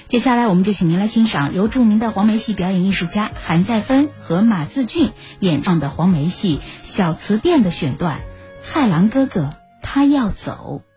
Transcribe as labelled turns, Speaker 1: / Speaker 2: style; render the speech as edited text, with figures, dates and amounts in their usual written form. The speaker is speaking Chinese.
Speaker 1: 接下来我们就请您来欣赏由著名的黄梅戏表演艺术家韩再芬和马自俊演唱的黄梅戏《小词殿》的选段《太郎哥哥他要走》。